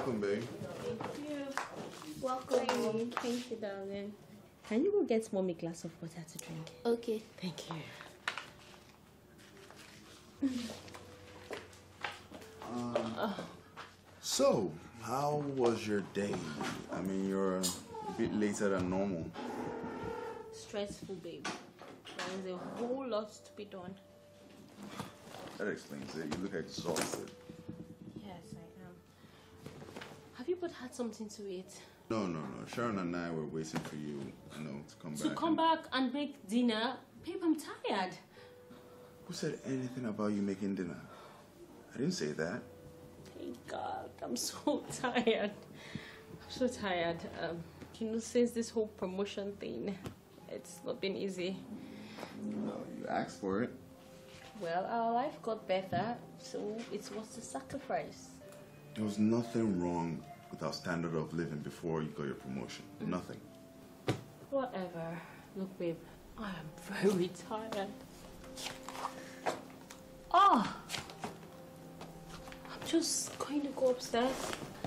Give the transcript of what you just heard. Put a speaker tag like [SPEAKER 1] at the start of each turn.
[SPEAKER 1] Welcome, babe.
[SPEAKER 2] Thank you. Welcome.
[SPEAKER 3] Thank you, darling. Can you go get mommy a glass of water to drink?
[SPEAKER 2] Okay.
[SPEAKER 3] Thank you.
[SPEAKER 1] So, how was your day? I mean, you're a bit later than normal.
[SPEAKER 3] Stressful, babe. There's a whole lot to be done.
[SPEAKER 1] That explains it. You look exhausted.
[SPEAKER 3] Yes, I am. Have you both had something to eat?
[SPEAKER 1] No. Sharon and I were waiting for you, to come back.
[SPEAKER 3] To come back and make dinner? Babe, I'm tired.
[SPEAKER 1] Who said anything about you making dinner? I didn't say that.
[SPEAKER 3] Thank God, I'm so tired. I'm so tired. Since this whole promotion thing, it's not been easy.
[SPEAKER 1] Well, you asked for it.
[SPEAKER 3] Well, our life got better, so it's worth the sacrifice.
[SPEAKER 1] There was nothing wrong with our standard of living before you got your promotion. Nothing.
[SPEAKER 3] Whatever. Look, babe, I am very tired. Oh! I'm just going to go upstairs.